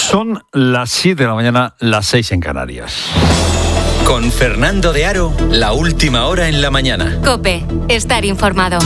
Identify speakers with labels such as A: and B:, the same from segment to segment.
A: Son las 7 de la mañana, las 6 en Canarias.
B: Con Fernando de Aro, la última hora en la mañana.
C: COPE, estar informado.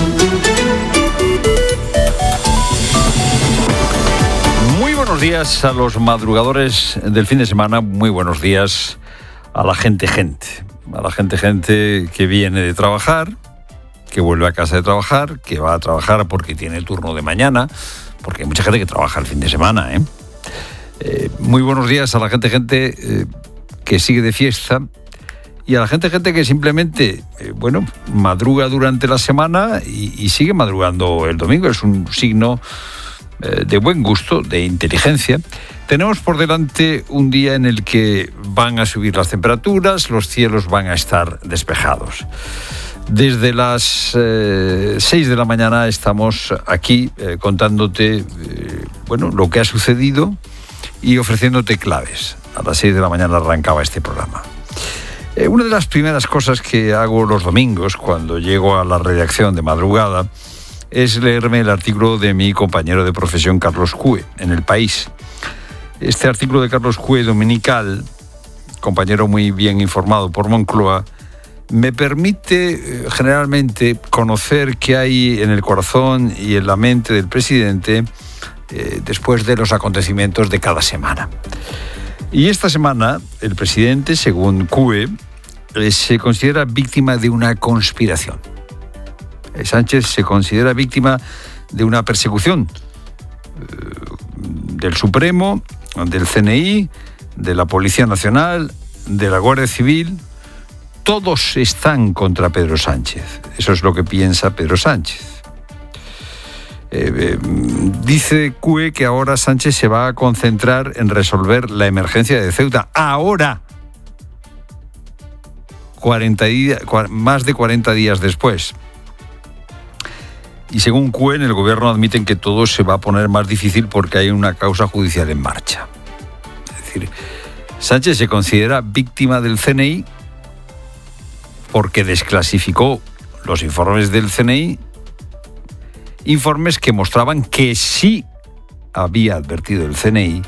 A: Muy buenos días a los madrugadores del fin de semana. Muy buenos días a la gente. A la gente que viene de trabajar, que vuelve a casa de trabajar, que va a trabajar porque tiene el turno de mañana, porque hay mucha gente que trabaja el fin de semana, Muy buenos días a la gente que sigue de fiesta y a la gente que simplemente, madruga durante la semana y sigue madrugando el domingo. Es un signo de buen gusto, de inteligencia. Tenemos por delante un día en el que van a subir las temperaturas, los cielos van a estar despejados. Desde las 6 de la mañana estamos aquí contándote lo que ha sucedido y ofreciéndote claves. A las 6 de la mañana arrancaba este programa. Una de las primeras cosas que hago los domingos cuando llego a la redacción de madrugada es leerme el artículo de mi compañero de profesión Carlos Cue en El País. Este artículo de Carlos Cue dominical, compañero muy bien informado por Moncloa, me permite generalmente conocer qué hay en el corazón y en la mente del presidente después de los acontecimientos de cada semana. Y esta semana el presidente, según Cue, se considera víctima de una conspiración. Sánchez se considera víctima de una persecución del Supremo, del CNI, de la Policía Nacional, de la Guardia Civil. Todos están contra Pedro Sánchez. Eso es lo que piensa Pedro Sánchez. Dice Cue que ahora Sánchez se va a concentrar en resolver la emergencia de Ceuta. Ahora, más de 40 días después. Y según Cue, en el gobierno admiten que todo se va a poner más difícil porque hay una causa judicial en marcha. Es decir, Sánchez se considera víctima del CNI porque desclasificó los informes del CNI, informes que mostraban que sí había advertido el CNI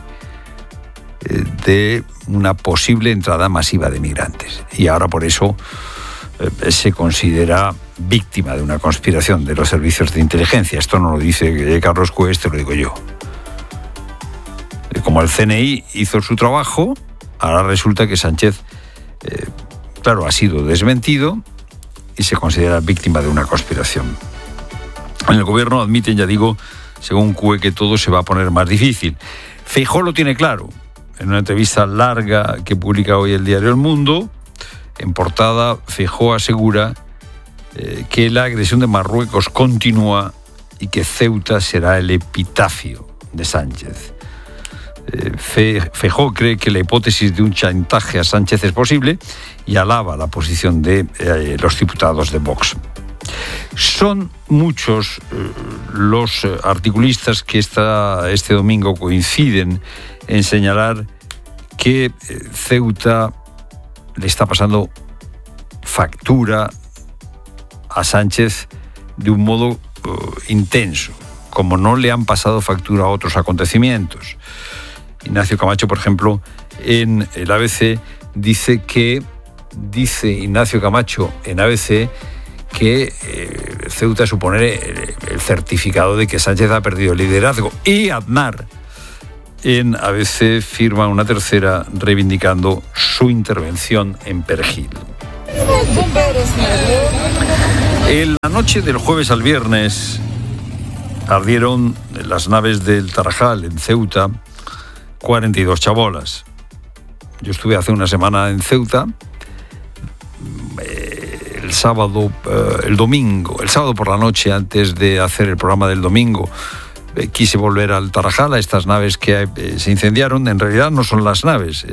A: de una posible entrada masiva de migrantes. Y ahora por eso se considera víctima de una conspiración de los servicios de inteligencia. Esto no lo dice Carlos Cue, esto lo digo yo. Como el CNI hizo su trabajo, ahora resulta que Sánchez, ha sido desmentido y se considera víctima de una conspiración. En el gobierno admiten, ya digo, según Cue, que todo se va a poner más difícil. Feijóo lo tiene claro. En una entrevista larga que publica hoy el diario El Mundo, en portada, Feijóo asegura que la agresión de Marruecos continúa y que Ceuta será el epitafio de Sánchez. Feijóo cree que la hipótesis de un chantaje a Sánchez es posible y alaba la posición de los diputados de Vox. Son muchos los articulistas que este domingo coinciden en señalar que Ceuta le está pasando factura a Sánchez de un modo intenso, como no le han pasado factura a otros acontecimientos. Ignacio Camacho, por ejemplo, en el ABC dice Ignacio Camacho en ABC que Ceuta supone el certificado de que Sánchez ha perdido el liderazgo. Y Aznar en ABC firma una tercera reivindicando su intervención en Perejil. En la noche del jueves al viernes ardieron las naves del Tarajal en Ceuta 42 chabolas. Yo estuve hace una semana en Ceuta. El sábado por la noche, antes de hacer el programa del domingo, quise volver al Tarajal, a estas naves que se incendiaron. En realidad no son las naves,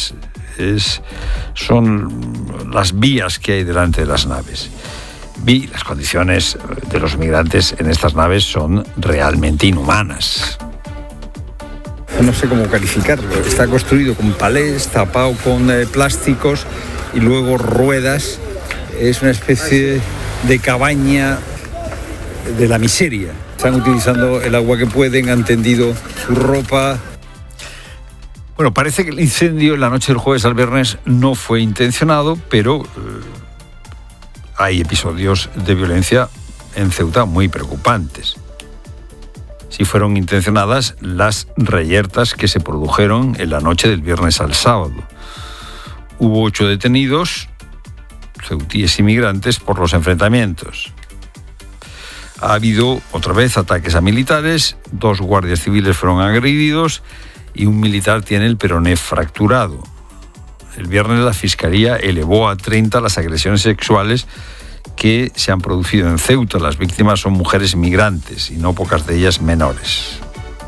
A: son las vías que hay delante de las naves. Vi las condiciones de los migrantes en estas naves son realmente inhumanas. No sé cómo calificarlo. Está construido con palés, tapado con plásticos y luego ruedas. Es una especie de cabaña de la miseria. Están utilizando el agua que pueden, han tendido su ropa. Bueno, parece que el incendio en la noche del jueves al viernes no fue intencionado, pero hay episodios de violencia en Ceuta muy preocupantes. Sí fueron intencionadas las reyertas que se produjeron en la noche del viernes al sábado. Hubo 8 detenidos, ceutíes inmigrantes, por los enfrentamientos. Ha habido otra vez ataques a militares, 2 guardias civiles fueron agredidos y un militar tiene el peroné fracturado. El viernes la Fiscalía elevó a 30 las agresiones sexuales que se han producido en Ceuta. Las víctimas son mujeres migrantes y no pocas de ellas menores.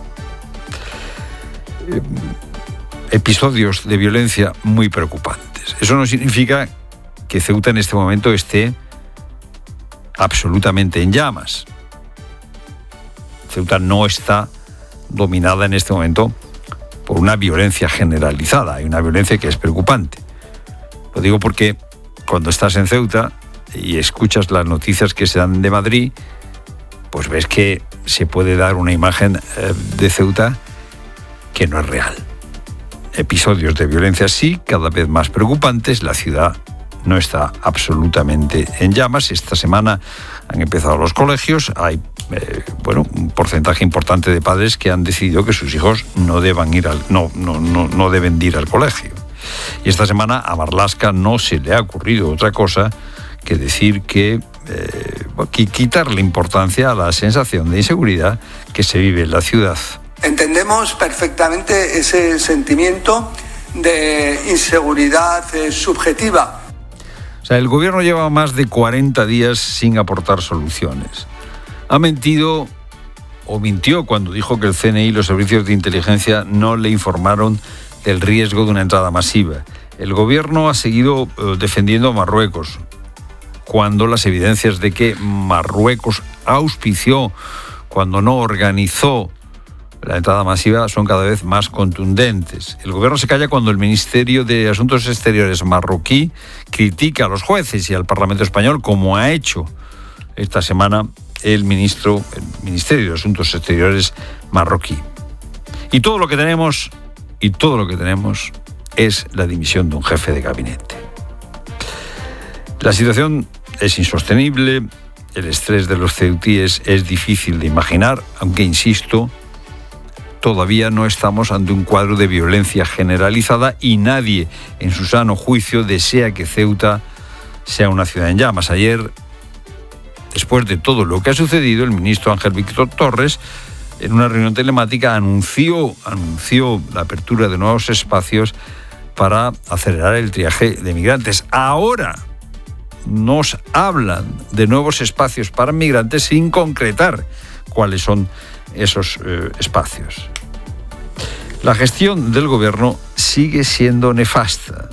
A: Episodios de violencia muy preocupantes. Eso no significa que Ceuta en este momento esté absolutamente en llamas. Ceuta no está dominada en este momento por una violencia generalizada. Hay una violencia que es preocupante. Lo digo porque cuando estás en Ceuta y escuchas las noticias que se dan de Madrid, pues ves que se puede dar una imagen de Ceuta que no es real. Episodios de violencia sí, cada vez más preocupantes. La ciudad no está absolutamente en llamas. Esta semana han empezado los colegios. Hay un porcentaje importante de padres que han decidido que sus hijos no deben ir al colegio. Y esta semana a Marlaska no se le ha ocurrido otra cosa que decir que quitarle importancia a la sensación de inseguridad que se vive en la ciudad.
D: Entendemos perfectamente ese sentimiento de inseguridad subjetiva.
A: O sea, el gobierno lleva más de 40 días sin aportar soluciones. Ha mentido o mintió cuando dijo que el CNI y los servicios de inteligencia no le informaron del riesgo de una entrada masiva. El gobierno ha seguido defendiendo a Marruecos, cuando las evidencias de que Marruecos auspició, cuando no organizó la entrada masiva, son cada vez más contundentes. El gobierno se calla cuando el Ministerio de Asuntos Exteriores marroquí critica a los jueces y al Parlamento español, como ha hecho esta semana el Ministerio de Asuntos Exteriores marroquí. Y todo lo que tenemos es la dimisión de un jefe de gabinete. La situación es insostenible, el estrés de los ceutíes es difícil de imaginar, aunque insisto, todavía no estamos ante un cuadro de violencia generalizada y nadie en su sano juicio desea que Ceuta sea una ciudad en llamas. Ayer, después de todo lo que ha sucedido, el ministro Ángel Víctor Torres, en una reunión telemática, anunció la apertura de nuevos espacios para acelerar el triaje de migrantes. Ahora nos hablan de nuevos espacios para migrantes sin concretar cuáles son esos espacios. La gestión del gobierno sigue siendo nefasta.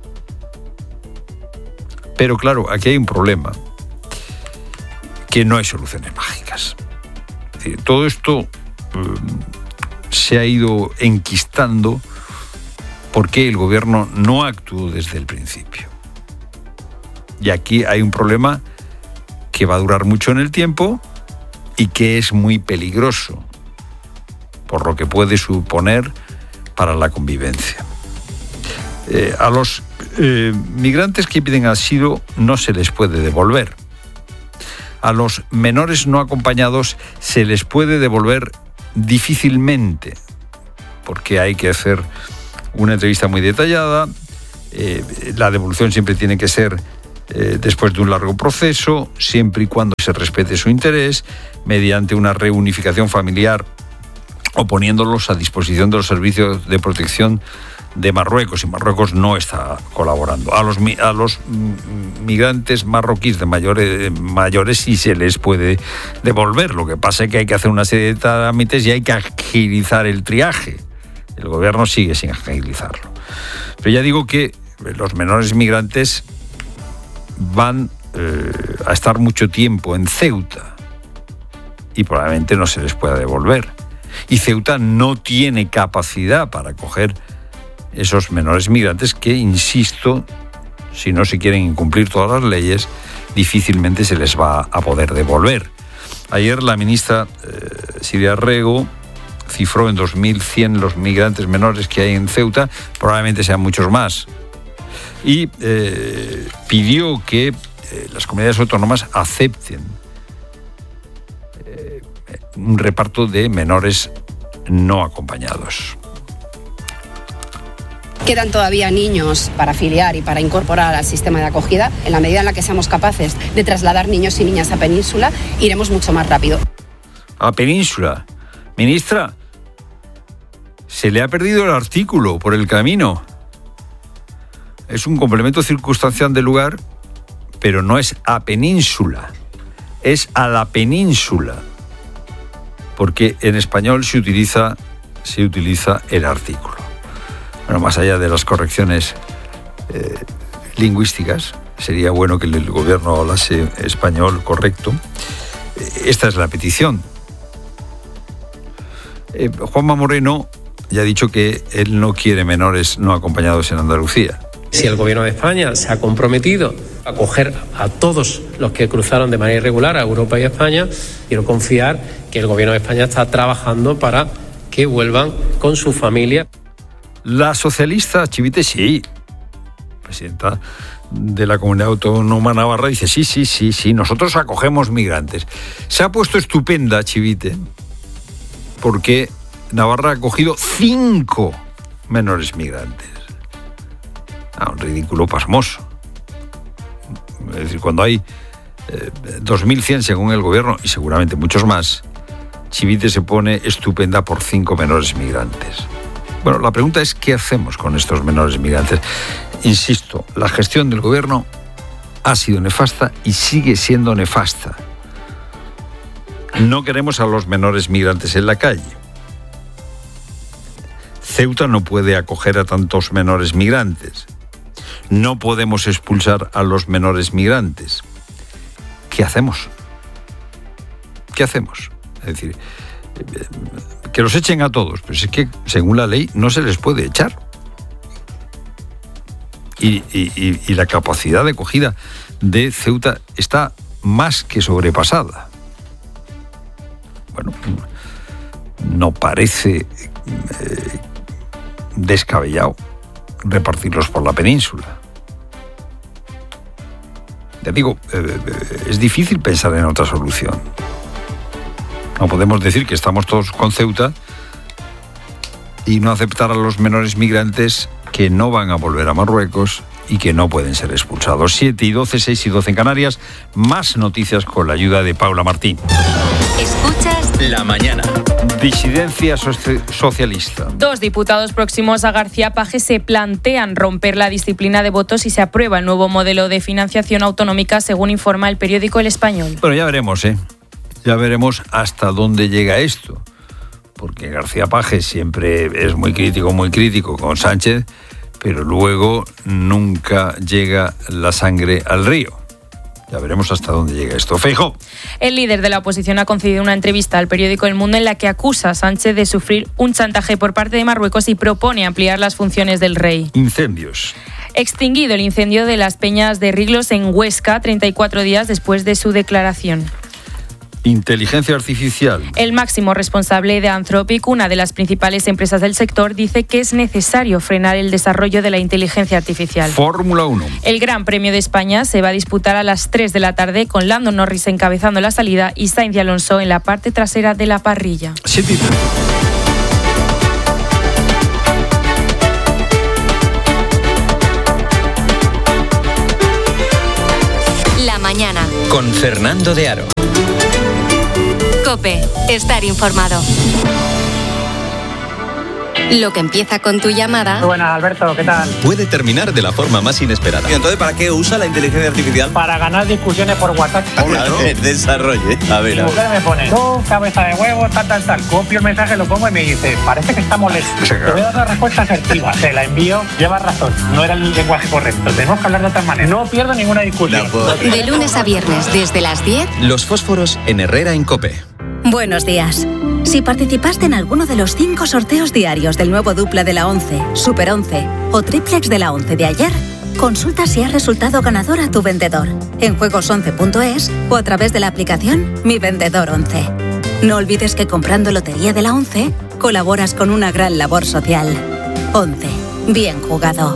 A: Pero claro, aquí hay un problema, que no hay soluciones mágicas. Es decir, todo esto se ha ido enquistando porque el gobierno no actuó desde el principio. Y aquí hay un problema que va a durar mucho en el tiempo y que es muy peligroso por lo que puede suponer para la convivencia. A los migrantes que piden asilo no se les puede devolver. A los menores no acompañados se les puede devolver difícilmente, porque hay que hacer una entrevista muy detallada. La devolución siempre tiene que ser después de un largo proceso, siempre y cuando se respete su interés, mediante una reunificación familiar o poniéndolos a disposición de los servicios de protección de Marruecos, y Marruecos no está colaborando. A los migrantes marroquíes de mayores sí se les puede devolver. Lo que pasa es que hay que hacer una serie de trámites y hay que agilizar el triaje. El gobierno sigue sin agilizarlo. Pero ya digo que los menores migrantes van a estar mucho tiempo en Ceuta y probablemente no se les pueda devolver. Y Ceuta no tiene capacidad para acoger esos menores migrantes que, insisto, si no se quieren incumplir todas las leyes, difícilmente se les va a poder devolver. Ayer la ministra Silvia Rego cifró en 2.100 los migrantes menores que hay en Ceuta, probablemente sean muchos más. Y pidió que las comunidades autónomas acepten un reparto de menores no acompañados.
E: Quedan todavía niños para afiliar y para incorporar al sistema de acogida. En la medida en la que seamos capaces de trasladar niños y niñas a Península, iremos mucho más rápido.
A: A Península. Ministra, se le ha perdido el artículo por el camino. Es un complemento circunstancial del lugar, pero no es a Península, es a la península. Porque en español se utiliza el artículo. Bueno, más allá de las correcciones lingüísticas, sería bueno que el gobierno hablase español correcto. Esta es la petición. Juanma Moreno ya ha dicho que él no quiere menores no acompañados en Andalucía.
F: Si el Gobierno de España se ha comprometido a acoger a todos los que cruzaron de manera irregular a Europa y a España, quiero confiar que el Gobierno de España está trabajando para que vuelvan con su familia.
A: La socialista Chivite, sí, presidenta de la Comunidad Autónoma Navarra, dice sí, nosotros acogemos migrantes. Se ha puesto estupenda Chivite porque Navarra ha acogido 5 menores migrantes. Un ridículo pasmoso. Es decir, cuando hay 2.100 según el gobierno, y seguramente muchos más, Chivite se pone estupenda por 5 menores migrantes. Bueno, la pregunta es, ¿qué hacemos con estos menores migrantes? Insisto, la gestión del gobierno ha sido nefasta y sigue siendo nefasta. No queremos a los menores migrantes en la calle. Ceuta no puede acoger a tantos menores migrantes. No podemos expulsar a los menores migrantes. ¿Qué hacemos? ¿Qué hacemos? Es decir, que los echen a todos, pues es que según la ley no se les puede echar. Y la capacidad de acogida de Ceuta está más que sobrepasada. Bueno, no parece descabellado repartirlos por la península. Ya digo, es difícil pensar en otra solución. No podemos decir que estamos todos con Ceuta y no aceptar a los menores migrantes que no van a volver a Marruecos y que no pueden ser expulsados. 7:12, 6:12 en Canarias. Más noticias con la ayuda de Paula Martín.
C: Escuchas
B: La mañana.
A: Disidencia socialista.
G: 2 diputados próximos a García Paje se plantean romper la disciplina de votos si se aprueba el nuevo modelo de financiación autonómica, según informa el periódico El Español.
A: Bueno, ya veremos, Ya veremos hasta dónde llega esto. Porque García Paje siempre es muy crítico con Sánchez, pero luego nunca llega la sangre al río. Ya veremos hasta dónde llega esto. Feijóo.
G: El líder de la oposición ha concedido una entrevista al periódico El Mundo en la que acusa a Sánchez de sufrir un chantaje por parte de Marruecos y propone ampliar las funciones del rey.
A: Incendios.
G: Extinguido el incendio de las Peñas de Riglos en Huesca, 34 días después de su declaración.
A: Inteligencia artificial.
G: El máximo responsable de Anthropic, una de las principales empresas del sector, dice que es necesario frenar el desarrollo de la inteligencia artificial.
A: Fórmula 1.
G: El Gran Premio de España se va a disputar a las 3 de la tarde con Lando Norris encabezando la salida y Sainz y Alonso en la parte trasera de la parrilla.
A: 7:13.
C: La mañana.
B: Con Fernando de Aro.
C: COPE. Estar informado. Lo que empieza con tu llamada.
H: Muy buenas, Alberto, ¿qué tal?
B: Puede terminar de la forma más inesperada.
I: ¿Y entonces para qué usa la inteligencia artificial?
H: Para ganar discusiones por WhatsApp.
B: Desarrolle. A ver.
H: Mi mujer me pone, tú, cabeza de huevo, tal. Copio el mensaje, lo pongo y me dice, parece que está molesto. Te voy a dar una respuesta asertiva. Se la envío, lleva razón. No era el lenguaje correcto. Tenemos que hablar de otra manera. No pierdo ninguna discusión.
C: De lunes a viernes, desde las 10.
B: Los fósforos en Herrera en COPE.
J: Buenos días. Si participaste en alguno de los 5 sorteos diarios del nuevo dupla de la 11, Super 11 o triplex de la 11 de ayer, consulta si has resultado ganador a tu vendedor en juegos11.es o a través de la aplicación Mi Vendedor 11. No olvides que comprando Lotería de la 11 colaboras con una gran labor social. 11. Bien jugado.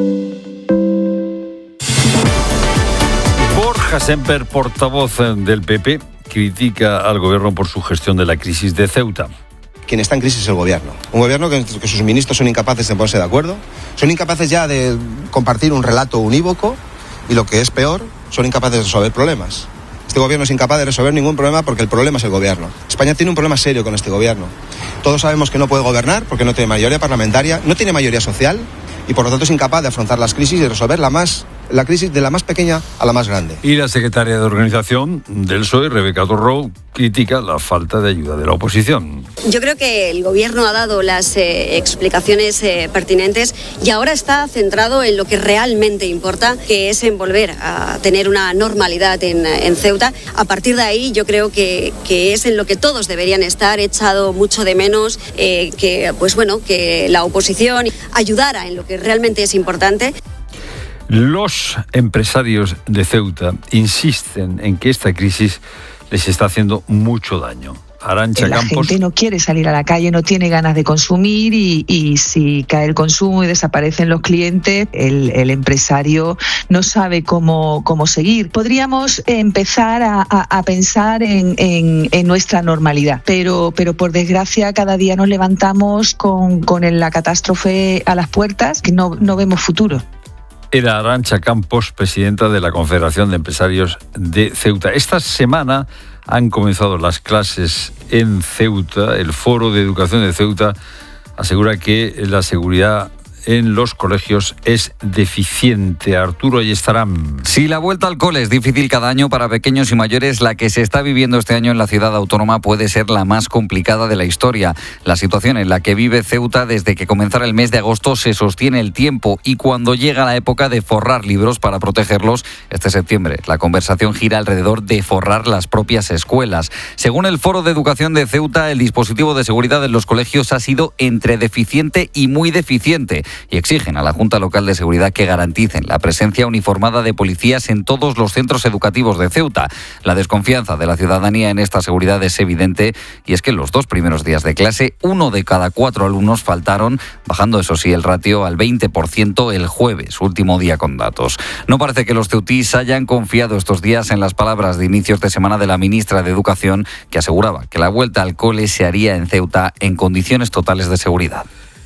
A: Borja Semper, portavoz del PP, critica al gobierno por su gestión de la crisis de Ceuta.
K: Quien está en crisis es el gobierno. Un gobierno que sus ministros son incapaces de ponerse de acuerdo, son incapaces ya de compartir un relato unívoco y, lo que es peor, son incapaces de resolver problemas. Este gobierno es incapaz de resolver ningún problema porque el problema es el gobierno. España tiene un problema serio con este gobierno. Todos sabemos que no puede gobernar porque no tiene mayoría parlamentaria, no tiene mayoría social y por lo tanto es incapaz de afrontar las crisis y de resolver la crisis de la más pequeña a la más grande.
A: Y la secretaria de Organización del PSOE, Rebeca Torró, critica la falta de ayuda de la oposición.
L: Yo creo que el Gobierno ha dado las explicaciones pertinentes y ahora está centrado en lo que realmente importa, que es en volver a tener una normalidad en Ceuta. A partir de ahí yo creo que es en lo que todos deberían estar. He echado mucho de menos que la oposición ayudara en lo que realmente es importante.
A: Los empresarios de Ceuta insisten en que esta crisis les está haciendo mucho daño. Arantxa Campos.
M: La gente no quiere salir a la calle, no tiene ganas de consumir y si cae el consumo y desaparecen los clientes, el empresario no sabe cómo seguir. Podríamos empezar a pensar en nuestra normalidad, pero por desgracia cada día nos levantamos con la catástrofe a las puertas, que no vemos futuro.
A: Era Arantxa Campos, presidenta de la Confederación de Empresarios de Ceuta. Esta semana han comenzado las clases en Ceuta. El Foro de Educación de Ceuta asegura que la seguridad en los colegios es deficiente. Arturo Ayestarán.
N: Si la vuelta al cole es difícil cada año para pequeños y mayores, la que se está viviendo este año en la ciudad autónoma puede ser la más complicada de la historia. La situación en la que vive Ceuta desde que comenzara el mes de agosto se sostiene el tiempo y cuando llega la época de forrar libros para protegerlos, este septiembre, la conversación gira alrededor de forrar las propias escuelas. Según el Foro de Educación de Ceuta, el dispositivo de seguridad en los colegios ha sido entre deficiente y muy deficiente. Y exigen a la Junta Local de Seguridad que garanticen la presencia uniformada de policías en todos los centros educativos de Ceuta. La desconfianza de la ciudadanía en esta seguridad es evidente y es que en los 2 primeros días de clase, 1 de cada 4 alumnos faltaron, bajando eso sí el ratio al 20% el jueves, último día con datos. No parece que los ceutís hayan confiado estos días en las palabras de inicios de semana de la ministra de Educación, que aseguraba que la vuelta al cole se haría en Ceuta en condiciones totales de seguridad.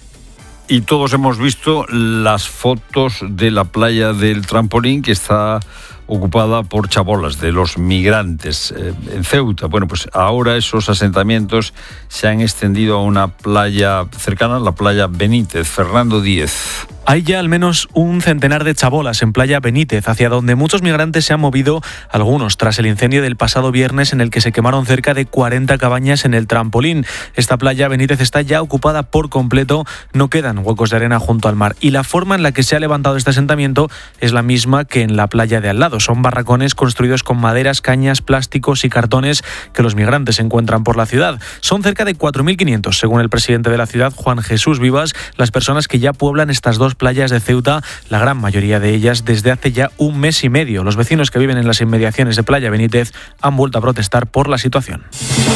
A: Y todos hemos visto las fotos de la playa del Trampolín, que está ocupada por chabolas de los migrantes en Ceuta. Bueno, pues ahora esos asentamientos se han extendido a una playa cercana, la playa Benítez. Fernando Díez.
O: Hay ya al menos un centenar de chabolas en Playa Benítez, hacia donde muchos migrantes se han movido, algunos tras el incendio del pasado viernes en el que se quemaron cerca de 40 cabañas en el Trampolín. Esta Playa Benítez está ya ocupada por completo, no quedan huecos de arena junto al mar y la forma en la que se ha levantado este asentamiento es la misma que en la playa de al lado. Son barracones construidos con maderas, cañas, plásticos y cartones que los migrantes encuentran por la ciudad. Son cerca de 4.500, según el presidente de la ciudad, Juan Jesús Vivas, las personas que ya pueblan estas dos playas de Ceuta, la gran mayoría de ellas desde hace ya 1 mes y medio. Los vecinos que viven en las inmediaciones de Playa Benítez han vuelto a protestar por la situación.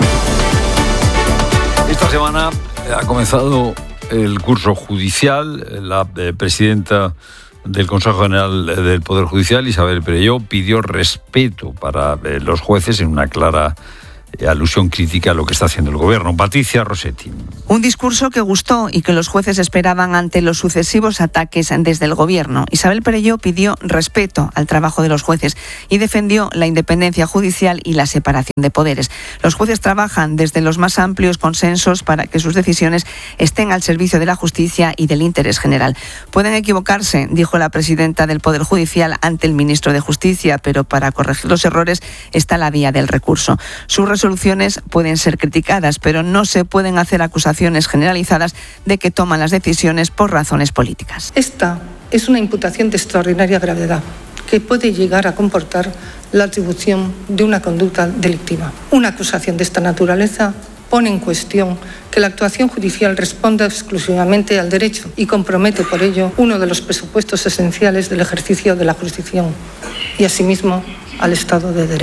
A: Esta semana ha comenzado el curso judicial. La presidenta del Consejo General del Poder Judicial, Isabel Perelló, pidió respeto para los jueces en una clara alusión crítica a lo que está haciendo el gobierno. Patricia Rossetti.
P: Un discurso que gustó y que los jueces esperaban ante los sucesivos ataques desde el gobierno. Isabel Perelló pidió respeto al trabajo de los jueces y defendió la independencia judicial y la separación de poderes. Los jueces trabajan desde los más amplios consensos para que sus decisiones estén al servicio de la justicia y del interés general. Pueden equivocarse, dijo la presidenta del Poder Judicial ante el ministro de Justicia, pero para corregir los errores está la vía del recurso. Sus resoluciones pueden ser criticadas, pero no se pueden hacer acusaciones generalizadas de que toman las decisiones por razones políticas.
Q: Esta es una imputación de extraordinaria gravedad que puede llegar a comportar la atribución de una conducta delictiva. Una acusación de esta naturaleza pone en cuestión que la actuación judicial responda exclusivamente al derecho y compromete por ello uno de los presupuestos esenciales del ejercicio de la jurisdicción y asimismo al Estado de Derecho.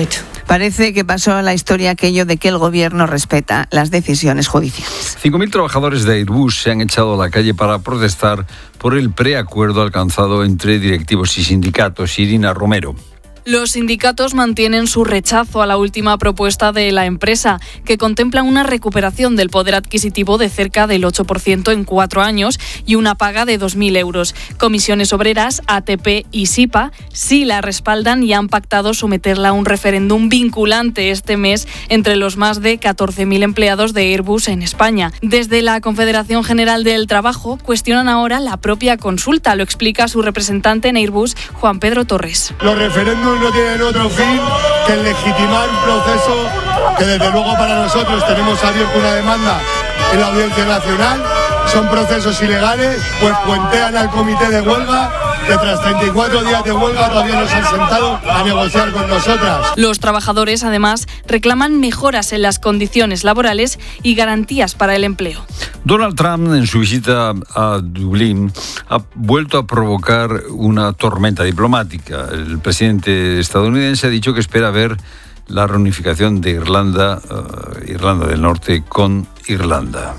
P: Parece que pasó a la historia aquello de que el gobierno respeta las decisiones judiciales.
A: 5.000 trabajadores de Airbus se han echado a la calle para protestar por el preacuerdo alcanzado entre directivos y sindicatos. Irina Romero.
R: Los sindicatos mantienen su rechazo a la última propuesta de la empresa, que contempla una recuperación del poder adquisitivo de cerca del 8% en 4 años y una paga de 2.000 euros. Comisiones Obreras, ATP y SIPA sí la respaldan y han pactado someterla a un referéndum vinculante este mes entre los más de 14.000 empleados de Airbus en España. Desde la Confederación General del Trabajo cuestionan ahora la propia consulta, lo explica su representante en Airbus, Juan Pedro Torres.
S: Los referéndums no tienen otro fin que legitimar un proceso que desde luego para nosotros tenemos abierto una demanda en la Audiencia Nacional. Son procesos ilegales, pues puentean al comité de huelga, que tras 34 días de huelga todavía no se han sentado a negociar con nosotras.
R: Los trabajadores, además, reclaman mejoras en las condiciones laborales y garantías para el empleo.
A: Donald Trump, en su visita a Dublín, ha vuelto a provocar una tormenta diplomática. El presidente estadounidense ha dicho que espera ver la reunificación de Irlanda del Norte con Irlanda.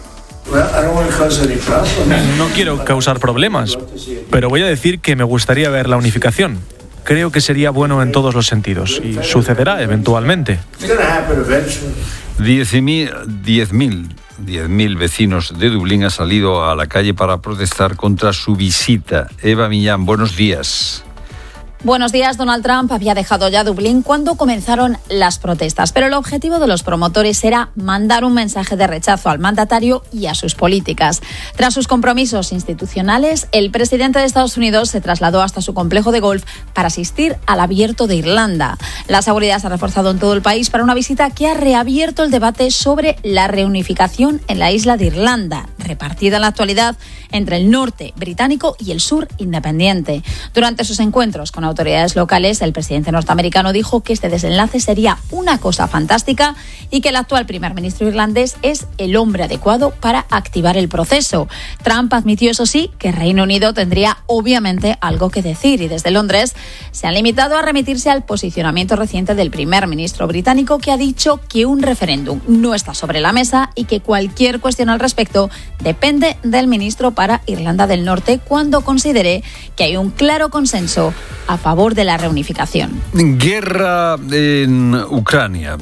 O: No quiero causar problemas, pero voy a decir que me gustaría ver la unificación. Creo que sería bueno en todos los sentidos y sucederá eventualmente.
A: 10.000 vecinos de Dublín han salido a la calle para protestar contra su visita. Eva Millán, buenos días.
T: Buenos días. Donald Trump había dejado ya Dublín cuando comenzaron las protestas, pero el objetivo de los promotores era mandar un mensaje de rechazo al mandatario y a sus políticas. Tras sus compromisos institucionales, el presidente de Estados Unidos se trasladó hasta su complejo de golf para asistir al Abierto de Irlanda. La seguridad se ha reforzado en todo el país para una visita que ha reabierto el debate sobre la reunificación en la isla de Irlanda, repartida en la actualidad entre el norte británico y el sur independiente. Durante sus encuentros con autoridades locales, el presidente norteamericano dijo que este desenlace sería una cosa fantástica y que el actual primer ministro irlandés es el hombre adecuado para activar el proceso. Trump admitió, eso sí, que Reino Unido tendría obviamente algo que decir y desde Londres se han limitado a remitirse al posicionamiento reciente del primer ministro británico, que ha dicho que un referéndum no está sobre la mesa y que cualquier cuestión al respecto depende del ministro para Irlanda del Norte cuando considere que hay un claro consenso a favor de la reunificación.
A: Guerra en Ucrania.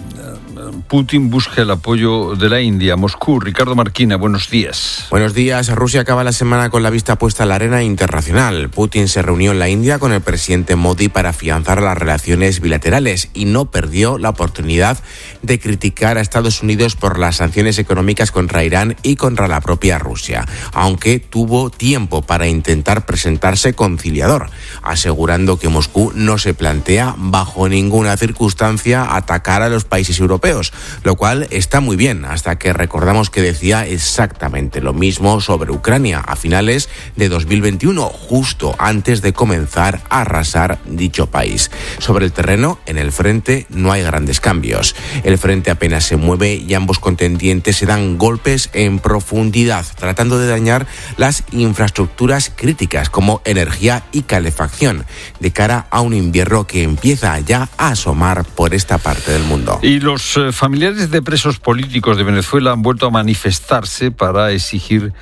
A: Putin busca el apoyo de la India. Moscú, Ricardo Marquina, buenos días.
U: Buenos días. Rusia acaba la semana con la vista puesta en la arena internacional. Putin se reunió en la India con el presidente Modi para afianzar las relaciones bilaterales y no perdió la oportunidad de criticar a Estados Unidos por las sanciones económicas contra Irán y contra la propia Rusia, aunque tuvo tiempo para intentar presentarse conciliador, asegurando que Moscú no se plantea bajo ninguna circunstancia atacar a los países europeos, lo cual está muy bien, hasta que recordamos que decía exactamente lo mismo sobre Ucrania a finales de 2021, justo antes de comenzar a arrasar dicho país. Sobre el terreno, en el frente, no hay grandes cambios. El frente apenas se mueve y ambos contendientes se dan golpes en profundidad, tratando de dañar las infraestructuras críticas como energía y calefacción, de cara a un invierno que empieza ya a asomar por esta parte del mundo.
A: Y los familiares de presos políticos de Venezuela han vuelto a manifestarse para exigir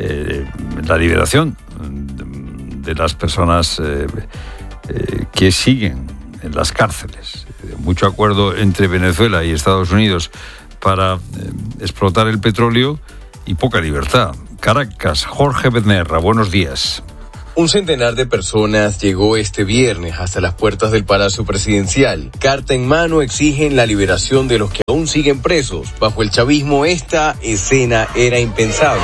A: la liberación de las personas que siguen en las cárceles. Mucho acuerdo entre Venezuela y Estados Unidos para explotar el petróleo y poca libertad. Caracas, Jorge Becerra, buenos días.
V: Un centenar de personas llegó este viernes hasta las puertas del Palacio Presidencial. Carta en mano exigen la liberación de los que aún siguen presos. Bajo el chavismo esta escena era impensable.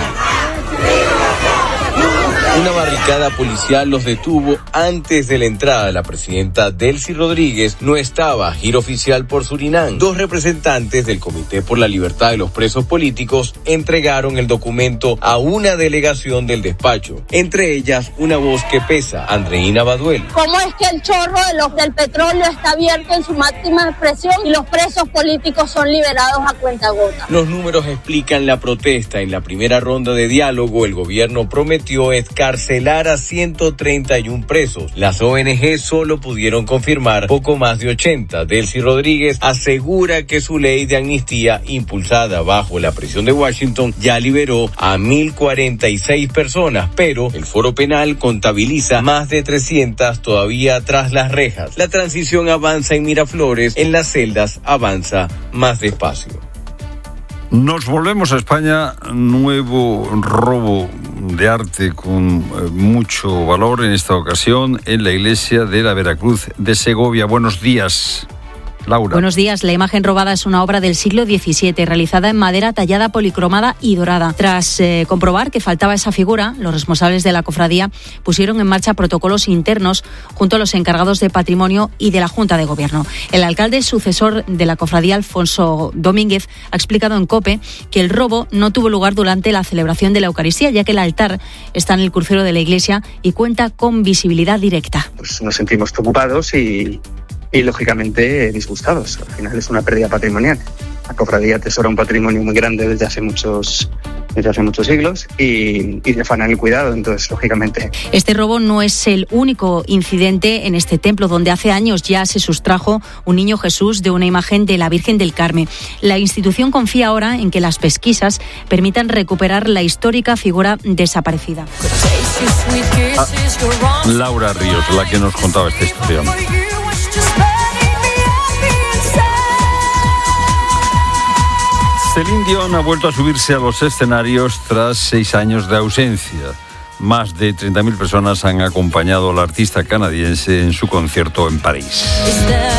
V: Una barricada policial los detuvo antes de la entrada. La presidenta Delcy Rodríguez no estaba, giro oficial por Surinam. 2 representantes del Comité por la Libertad de los Presos Políticos entregaron el documento a una delegación del despacho. Entre ellas, una voz que pesa, Andreina Baduel.
W: ¿Cómo es que el chorro del petróleo está abierto en su máxima expresión y los presos políticos son liberados a cuentagotas?
V: Los números explican la protesta. En la primera ronda de diálogo, el gobierno prometió escalar encarcelar a 131 presos. Las ONG solo pudieron confirmar poco más de 80. Delcy Rodríguez asegura que su ley de amnistía, impulsada bajo la presión de Washington, ya liberó a 1.046 personas, pero el Foro Penal contabiliza más de 300 todavía tras las rejas. La transición avanza en Miraflores, en las celdas avanza más despacio.
A: Nos volvemos a España. Nuevo robo de arte con mucho valor, en esta ocasión en la iglesia de la Veracruz de Segovia. Buenos días, Laura.
D: Buenos días. La imagen robada es una obra del siglo XVII, realizada en madera tallada, policromada y dorada. Tras comprobar que faltaba esa figura, los responsables de la cofradía pusieron en marcha protocolos internos junto a los encargados de patrimonio y de la Junta de Gobierno. El alcalde sucesor de la cofradía, Alfonso Domínguez, ha explicado en COPE que el robo no tuvo lugar durante la celebración de la Eucaristía, ya que el altar está en el crucero de la iglesia y cuenta con visibilidad directa.
E: Pues nos sentimos preocupados y lógicamente disgustados. Al final es una pérdida patrimonial. La cofradía atesora un patrimonio muy grande desde hace muchos siglos y le afanan el cuidado, entonces lógicamente.
D: Este robo no es el único incidente en este templo, donde hace años ya se sustrajo un niño Jesús de una imagen de la Virgen del Carmen. La institución confía ahora en que las pesquisas permitan recuperar la histórica figura desaparecida.
A: Laura Ríos, la que nos contaba esta historia. Celine Dion ha vuelto a subirse a los escenarios tras 6 años de ausencia. Más de 30.000 personas han acompañado al artista canadiense en su concierto en París.